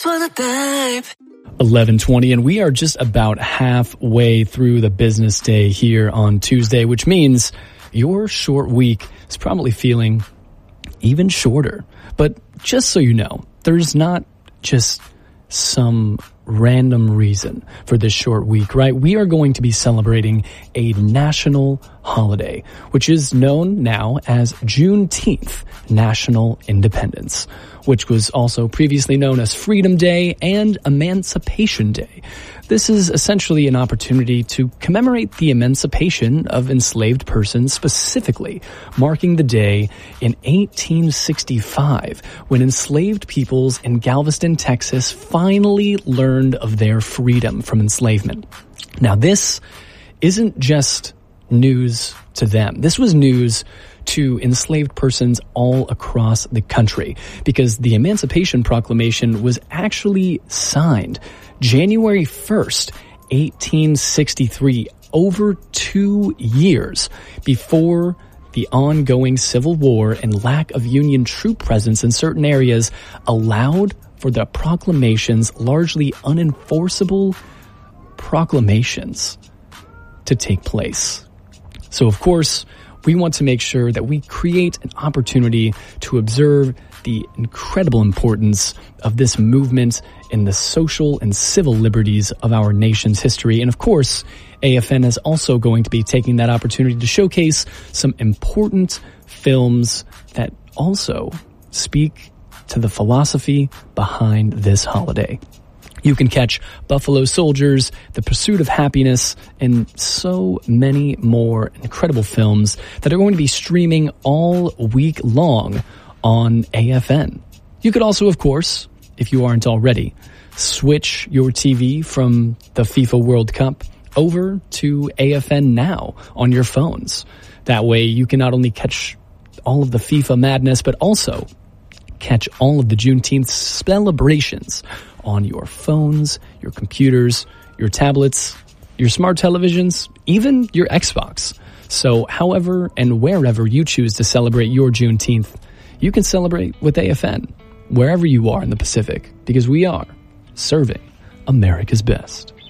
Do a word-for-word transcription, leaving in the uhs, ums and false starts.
eleven twenty, and we are just about halfway through the business day here on Tuesday, which means your short week is probably feeling even shorter. But just so you know, there's not just some random reason for this short week, right? We are going to be celebrating a national holiday, which is known now as Juneteenth, National Independence, which was also previously known as Freedom Day and Emancipation Day. This is essentially an opportunity to commemorate the emancipation of enslaved persons, specifically marking the day in eighteen sixty-five when enslaved peoples in Galveston, Texas finally learned of their freedom from enslavement. Now, this isn't just news to them. This was news to enslaved persons all across the country, because the Emancipation Proclamation was actually signed January first, eighteen sixty-three, over two years before the ongoing Civil War and lack of Union troop presence in certain areas allowed for the proclamation's largely unenforceable proclamations to take place. So, of course, we want to make sure that we create an opportunity to observe the incredible importance of this movement in the social and civil liberties of our nation's history. And of course, A F N is also going to be taking that opportunity to showcase some important films that also speak to the philosophy behind this holiday. You can catch Buffalo Soldiers, The Pursuit of Happiness, and so many more incredible films that are going to be streaming all week long on A F N. You could also, of course, if you aren't already, switch your T V from the FIFA World Cup over to A F N Now on your phones. That way you can not only catch all of the FIFA madness, but also catch all of the Juneteenth celebrations on your phones, your computers, your tablets, your smart televisions, even your Xbox. So however and wherever you choose to celebrate your Juneteenth, you can celebrate with A F N, wherever you are in the Pacific, because we are serving America's best.